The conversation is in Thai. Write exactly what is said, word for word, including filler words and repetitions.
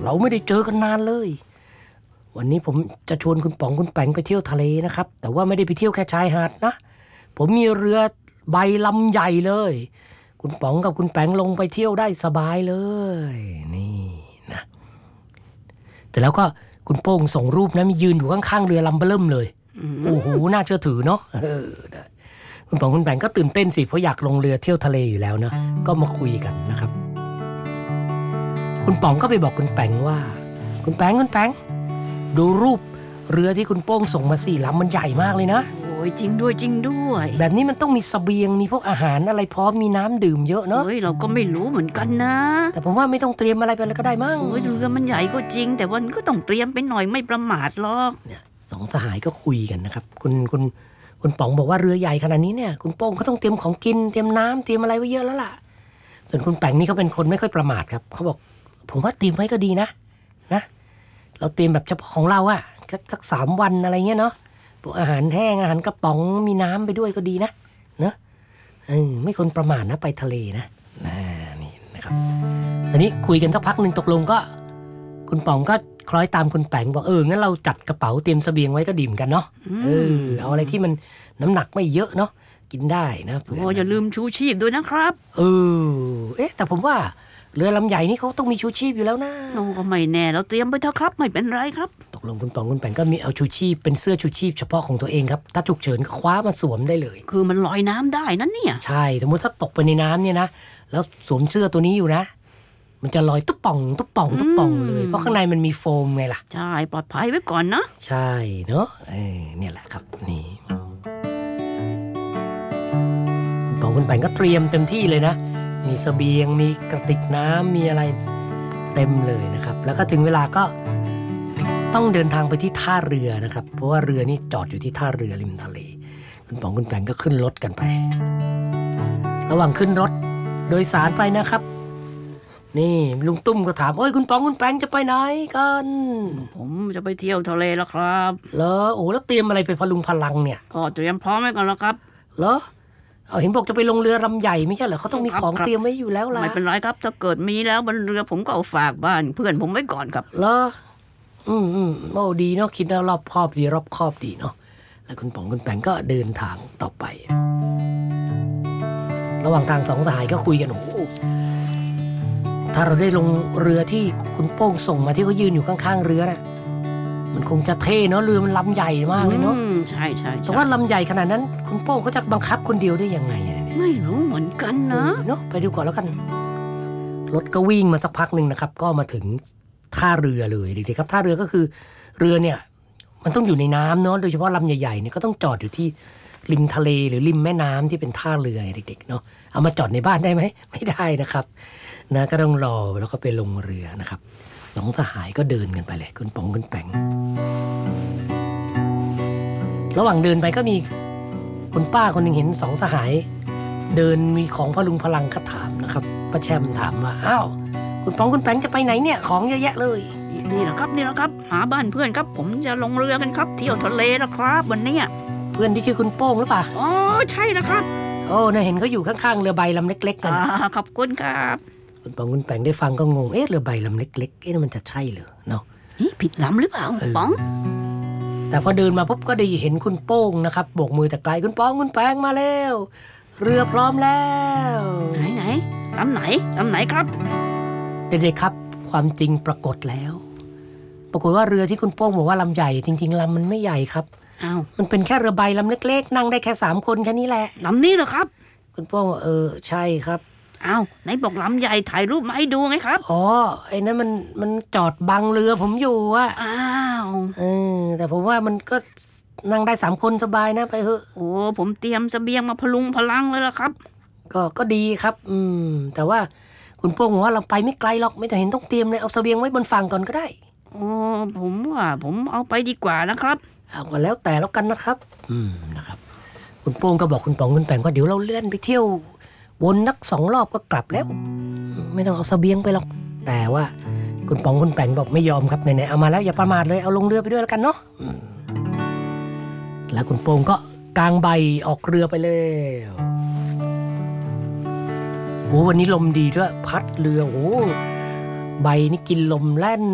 เราไม่ได้เจอกันนานเลยวันนี้ผมจะชวนคุณป๋องคุณแปงไปเที่ยวทะเลนะครับแต่ว่าไม่ได้ไปเที่ยวแค่ชายหาดนะผมมีเรือใบลำใหญ่เลยคุณป๋องกับคุณแปงลงไปเที่ยวได้สบายเลยนี่นะแต่แล้วก็คุณโป้งส่งรูปนะมียืนอยู่ข้างๆเรือลำเบิ่มเลยโอ้โหน่าเชื่อถือเนาะคุณป๋องคุณแปงก็ตื่นเต้นสิเพราะอยากลงเรือเที่ยวทะเลอยู่แล้วนะก็มาคุยกันนะครับคุณป๋องก็ไปบอกคุณแปงว่าคุณแปงคุณแปงดูรูปเรือที่คุณโป้งส่งมาสี่ลำมันใหญ่มากเลยนะโอ้ยจริงด้วยจริงด้วยแบบนี้มันต้องมีเสบียงมีพวกอาหารอะไรพร้อมมีน้ำดื่มเยอะเนาะเฮ้ยเราก็ไม่รู้เหมือนกันนะแต่ผมว่าไม่ต้องเตรียมอะไรไปเลยก็ได้มั้งโอ้ยเรือมันใหญ่ก็จริงแต่วันก็ต้องเตรียมไปหน่อยไม่ประมาทหรอกเนี่ยสองสหายก็คุยกันนะครับคุณคุณคุณป๋องบอกว่าเรือใหญ่ขนาดนี้เนี่ยคุณโป้งก็ต้องเตรียมของกินเตรียมน้ำเตรียมอะไรไว้เยอะแล้วล่ะส่วนคุณแปงนี่เขาเป็นคนไม่ค่อยประมาทครับเขาบอกผมว่าเตรียมไว้ก็ดีนะนะเราเตรียมแบบเฉพาะของเราอะสักสามวันอะไรเงี้ยเนาะพวกอาหารแห้งอาหารกระป๋องมีน้ำไปด้วยก็ดีนะเนาะเออไม่ควรประมาทนะไปทะเลนะนี่นะครับทีนี้คุยกันสักพักหนึ่งตกลงก็คุณป๋องก็คล้อยตามคุณแปงบอกเอองั้นเราจัดกระเป๋าเตรียมเสบียงไว้ก็ดีเหมือนกันเนาะเออเอาอะไรที่มันน้ำหนักไม่เยอะเนาะกินได้นะโอ้อย่าลืมชูชีพด้วยนะครับเออเอ๊ะแต่ผมว่าเรือลำใหญ่นี่เขาต้องมีชูชีพอยู่แล้วนะโอ้ก็ไม่แน่เราเตรียมไปเถอะครับไม่เป็นไรครับตกลงคุณป๋องคุณแปงก็มีเอาชูชีพเป็นเสื้อชูชีพเฉพาะของตัวเองครับถ้าฉุกเฉินก็คว้ามาสวมได้เลยคือมันลอยน้ำได้นั่นเนี่ยใช่สมมติถ้าตกไปในน้ำเนี่ยนะแล้วสวมเสื้อตัวนี้อยู่นะมันจะลอยตุ๊บป่องตุ๊บป่องตุ๊บป่องเลยเพราะข้างในมันมีโฟมไงล่ะใช่ปลอดภัยไว้ก่อนนะใช่เนาะเออเนี่ยแหละครับนี่คุณป๋องคุณแปงก็เตรียมเต็มที่เลยนะมีเสบียงมีกระติกน้ำมีอะไรเต็มเลยนะครับแล้วก็ถึงเวลาก็ต้องเดินทางไปที่ท่าเรือนะครับเพราะว่าเรือนี่จอดอยู่ที่ท่าเรือริมทะเลคุณป๋องคุณแปงก็ขึ้นรถกันไประหว่างขึ้นรถโดยสารไปนะครับนี่ลุงตุ้มก็ถามโอ้ยคุณป๋องคุณแปงจะไปไหนกันผมจะไปเที่ยวทะเลแล้วครับเหรอโอ้แล้วเตรียมอะไรไปพลุงพลังเนี่ยก็เตรียมพร้อมไว้ก่อนแล้วครับเหรอเอาเห็นบอกจะไปลงเรือลำใหญ่ไม่ใช่เหรอเขาต้องมีของเตรียมไว้อยู่แล้วล่ะไม่เป็นไรครับถ้าเกิดมีแล้วบนเรือผมก็เอาฝากบ้านเพื่อนผมไว้ก่อนครับเหรออืมอืมโอ้ดีเนาะคิดแล้วรอบคอบดีรอบคอบดีเนาะแล้วคุณป๋องคุณแปงก็เดินทางต่อไประหว่างทางสองสหายก็คุยกันโอ้ถ้าเราได้ลงเรือที่คุณโป้งส่งมาที่เขายืนอยู่ข้างๆเรือน่ะมันคงจะเท่เนาะเรือมันลำใหญ่มากเลยเนาะใช่ใช่แต่ว่าลำใหญ่ขนาดนั้นคุณโป้งเขาจะบังคับคนเดียวได้ยังไงไม่รู้เหมือนกันนะเนาะไปดูก่อนแล้วกันรถก็วิ่งมาสักพักหนึ่งนะครับก็มาถึงท่าเรือเลยเด็กๆครับท่าเรือก็คือเรือเนี่ยมันต้องอยู่ในน้ำเนาะโดยเฉพาะลำใหญ่ๆเนี่ยก็ต้องจอดอยู่ที่ริมทะเลหรือริมแม่น้ำที่เป็นท่าเรือเด็กๆเนาะเอามาจอดในบ้านได้ไหมไม่ได้นะครับนะก็ต้องรอแล้วก็ไปลงเรือนะครับสองสหายก็เดินกันไปเลยคุณป๋องคุณแปงระหว่างเดินไปก็มีคุณป้าคนหนึ่งเห็นสองสหายเดินมีของพลุงพลังก็ถามนะครับป้าแชมถามว่าอ้าวคุณป๋องคุณแปงจะไปไหนเนี่ยของเยอะแยะเลยนี่แหละครับนี่แหละครับหาบ้านเพื่อนครับผมจะลงเรือกันครับเที่ยวทะเลนะครับวันนี้เพื่อนที่ชื่อคุณโป้งหรือเปล่าอ๋อใช่แล้วครับโอ้น่าเห็นเขาอยู่ข้างๆเรือใบลำเล็กๆกันขอบคุณครับคุณป๋องคุณแปงได้ฟังก็งงเอ๊ะเรือใบลำเล็กๆเอ๊ะมันจะใช่เหรอเนาะผิดลำหรือเปล่าป๋องแต่พอเดินมาปุ๊บก็ได้เห็นคุณโป้งนะครับโบกมือแต่ไกลคุณป๋องคุณแปงมาแล้วเรือพร้อมแล้วไหนไหนลำไหนลำไหนครับเด็กๆครับความจริงปรากฏแล้วปรากฏว่าเรือที่คุณโป้งบอกว่าลำใหญ่จริงๆลำมันไม่ใหญ่ครับอ้าวมันเป็นแค่เรือใบลำเล็กๆนั่งได้แค่สามคนแค่นี้แหละลำนี้เหรอครับคุณโป้งเออใช่ครับอ้าวไหนบอกลำใหญ่ถ่ายรูปมาให้ดูไงครับอ๋อไอ้นั่นมันมันจอดบังเรือผมอยู่อะอ้าวเออแต่ผมว่ามันก็นั่งได้สามคนสบายนะไปเถอะโอ้ผมเตรียมเสบียงมาพลุงพลังเลยล่ะครับก็ก็ดีครับอืมแต่ว่าคุณโป้งบอกว่าเราไปไม่ไกลหรอกไม่ต้องเห็นต้องเตรียมเลยเอาเสบียงไว้บนฝั่งก่อนก็ได้โอ้ผมว่าผมเอาไปดีกว่านะครับเอาก็แล้วแต่แล้วกันนะครับอืมนะครับคุณโป้งก็บอกคุณป๋องคุณแปงว่าเดี๋ยวเราเลื่อนไปเที่ยววนนักสองรอบก็กลับแล้วไม่ต้องเอาเสบียงไปหรอกแต่ว่าคุณป๋องคุณแปงบอกไม่ยอมครับไหนๆเอามาแล้วอย่าประมาทเลยเอาลงเรือไปด้วยแล้วกันเนาะแล้วคุณโป้งก็กางใบออกเรือไปเลยโอ้วันนี้ลมดีด้วยพัดเรือโอ้ใบนี่กินลมแล่น